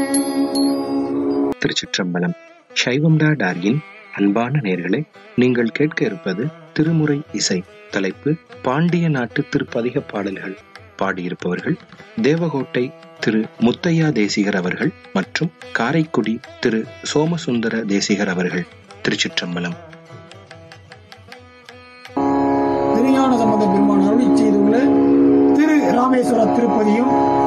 திருச்சிற்றம்பலம். சைவம்டா டார்கின் அன்பான நேயர்களே, நீங்கள் கேட்க இருப்பது திருமுறை இசை. தலைப்பு பாண்டிய நாட்டு திருப்பதிக பாடல்கள். பாடியிருப்பவர்கள் தேவகோட்டை திரு முத்தையா தேசிகர் அவர்கள் மற்றும் காரைக்குடி திரு சோமசுந்தர தேசிகர் அவர்கள். திருச்சிற்றம்பலம். திருஞான சம்பந்த பெருமான் அருளி செய்துள்ள திரு ராமேஸ்வர திருப்பதியும்